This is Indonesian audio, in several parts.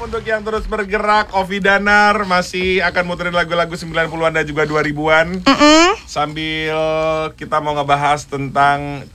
untuk yang terus bergerak. Ovi Danar masih akan muterin lagu-lagu 90-an dan juga 2000-an. Sambil kita mau ngebahas tentang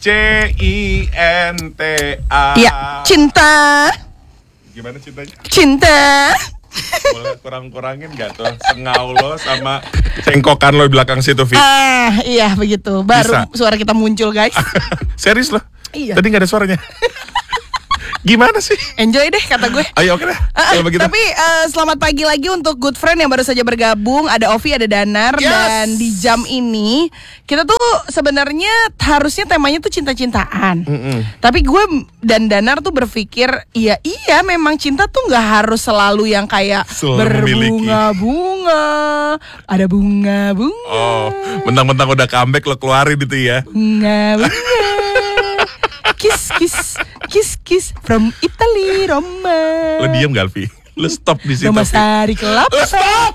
CINTA. Ya, cinta. Gimana cintanya? Cinta. Boleh kurang-kurangin gak tuh sengau lo sama cengkokan lo di belakang situ, Vi? Iya begitu. Baru Bisa. suara kita muncul, guys. Serius lo? Iya. Tadi gak ada suaranya. Gimana sih? Enjoy deh kata gue. Ayo oke deh. Kalau begitu. Tapi selamat pagi lagi untuk good friend yang baru saja bergabung. Ada Ovi, ada Danar. Yes. Dan di jam ini kita tuh sebenarnya harusnya temanya tuh cinta-cintaan. Tapi gue dan Danar tuh berpikir iya memang cinta tuh nggak harus selalu yang kayak Selalu memiliki. berbunga-bunga. Ada bunga-bunga. Oh, mentang-mentang udah comeback lo keluarin itu ya. Bunga-bunga. Kiss, kiss, kiss, kiss from Italy, Roma. Lo diem gak, Vi? Lo stop di situ. Roma Vi. Sari Kelapa. Lo stop.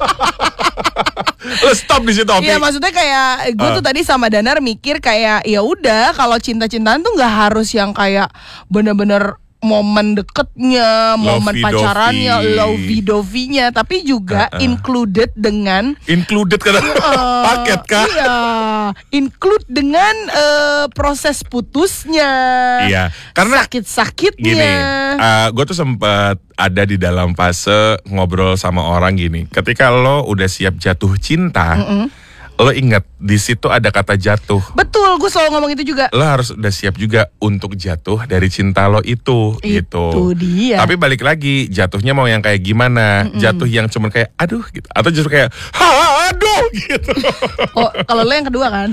Lo stop di situ, Vi. Iya, maksudnya kayak gue tuh tadi sama Danar mikir kayak ya udah kalau cinta-cintaan tuh nggak harus yang kayak bener-bener momen deketnya, momen Lovey-dovey. pacarannya, lovey-dovey-nya, tapi juga included dengan Included kan paket kah? Iya, include dengan proses putusnya. Iya, karena sakit-sakitnya. gini, gue tuh sempet ada di dalam fase ngobrol sama orang gini. Ketika lo udah siap jatuh cinta, lo ingat di situ ada kata jatuh. Betul, gue selalu ngomong itu juga. Lo harus udah siap juga untuk jatuh dari cinta lo itu gitu. dia. Tapi balik lagi, jatuhnya mau yang kayak gimana? Jatuh yang cuma kayak aduh gitu, atau justru kayak aduh gitu. Oh, kalau lo yang kedua kan?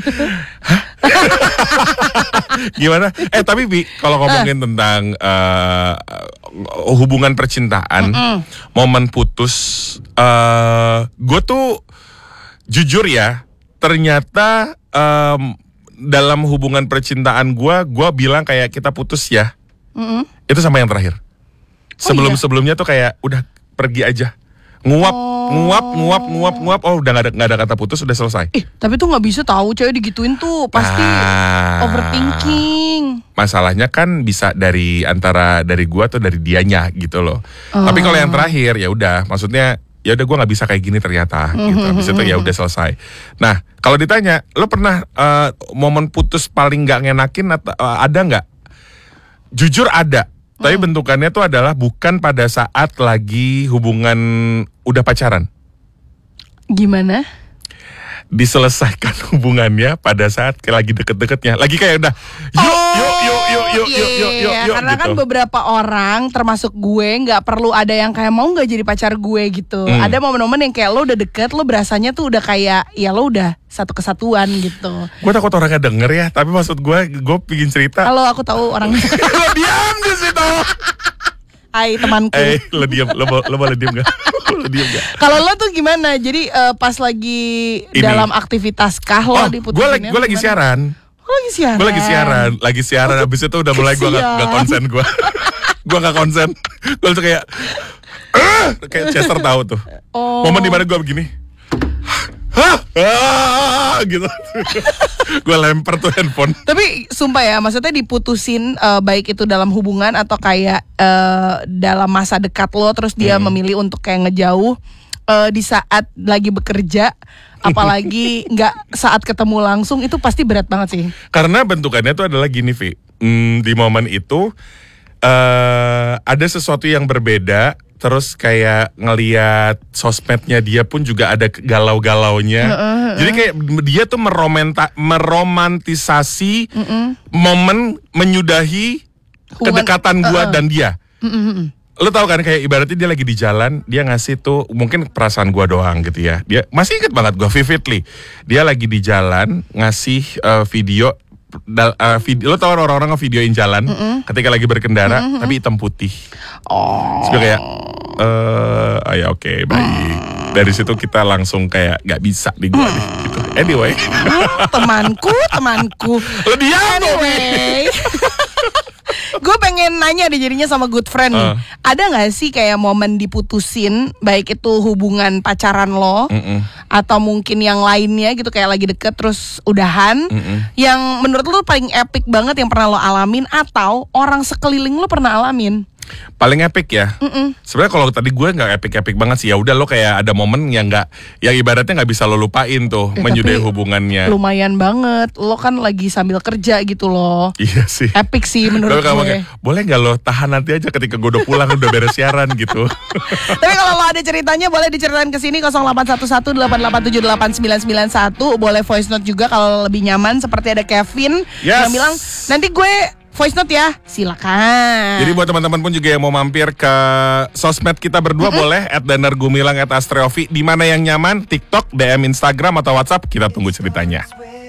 Gimana? Tapi Bi, kalau ngomongin tentang hubungan percintaan, momen putus, gue tuh jujur ya, ternyata dalam hubungan percintaan gue bilang kayak kita putus ya. Itu sama yang terakhir. Sebelumnya tuh kayak udah pergi aja, nguap. Oh udah nggak ada kata putus, udah selesai. Tapi tuh nggak bisa tahu cewek digituin tuh pasti overthinking. Masalahnya kan bisa dari gua atau dari dianya gitu loh. Tapi kalau yang terakhir ya udah, maksudnya ya udah gue nggak bisa kayak gini ternyata gitu. Habis itu ya udah selesai. Nah kalau ditanya lo pernah momen putus paling nggak ngenakin atau ada nggak? Jujur ada. Tapi bentukannya tuh adalah bukan pada saat lagi hubungan udah pacaran. Gimana? Diselesaikan hubungannya pada saat kayak lagi deket-deketnya, lagi kayak udah yuk karena gitu. kan beberapa orang termasuk gue nggak perlu ada yang kayak mau nggak jadi pacar gue gitu. Ada momen-momen yang kayak lo udah deket, lo berasanya tuh udah kayak ya lo udah satu kesatuan gitu. Gue takut orangnya denger ya, tapi maksud gue pingin cerita. Kalau aku tahu orangnya. Lo diam di situ. Hai temanku. Lo diam, lo boleh diam gak? Lo diam gak? Kalau lo tuh gimana? Jadi pas lagi dalam aktivitas kah lo diputusin? Gue lagi siaran. Gue lagi siaran. Abis itu udah mulai gue gak konsen gue. Gue gak konsen. Gue tuh kayak Chester tahu tuh. Momen dimana gue begini. Gitu. Gue lempar tuh handphone. Tapi sumpah ya, maksudnya diputusin baik itu dalam hubungan atau kayak dalam masa dekat lo, terus dia memilih untuk kayak ngejauh di saat lagi bekerja, apalagi nggak saat ketemu langsung, itu pasti berat banget sih. Karena bentukannya tuh adalah gini, Vi. Di momen itu ada sesuatu yang berbeda. Terus kayak ngelihat sosmednya dia pun juga ada galau-galaunya. Jadi kayak dia tuh meromantisasi momen menyudahi kedekatan gua dan dia. Lo tau kan kayak ibaratnya dia lagi di jalan, dia ngasih tuh mungkin perasaan gua doang gitu ya. Dia masih inget banget gua vividly. Dia lagi di jalan ngasih video. Lo tau orang-orang ngevideoin jalan ketika lagi berkendara tapi hitam putih. Terus kayak ya oke, baik. Dari situ kita langsung kayak gak bisa di gua deh gitu. Anyway. Temanku Lo diam anyway. Gue pengen nanya deh jadinya sama good friend nih. Ada gak sih kayak momen diputusin, baik itu hubungan pacaran lo atau mungkin yang lainnya gitu, kayak lagi deket terus udahan, yang menurut lo paling epic banget yang pernah lo alamin atau orang sekeliling lo pernah alamin? Paling epic ya. Sebenarnya kalau tadi gue nggak epic banget sih. Ya udah lo kayak ada momen yang nggak, yang ibaratnya nggak bisa lo lupain tuh menyudahi hubungannya. Lumayan banget. Lo kan lagi sambil kerja gitu loh. Iya sih. Epic sih menurut gue. Kayak, boleh nggak lo tahan nanti aja ketika gue udah pulang udah beres siaran gitu. Tapi kalau lo ada ceritanya boleh diceritain ke sini 081188789991. Boleh voice note juga kalau lebih nyaman. Seperti ada Kevin yang bilang nanti gue voice note ya, silakan. Jadi buat teman-teman pun juga yang mau mampir ke sosmed kita berdua boleh @danargumilang @astreovi, di mana yang nyaman, TikTok, DM Instagram atau WhatsApp, kita tunggu ceritanya.